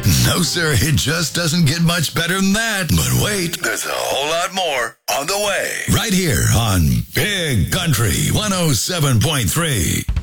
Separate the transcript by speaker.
Speaker 1: No, sir, it just doesn't get much better than that. But wait, there's a whole lot more on the way. Right here on Big Country 107.3.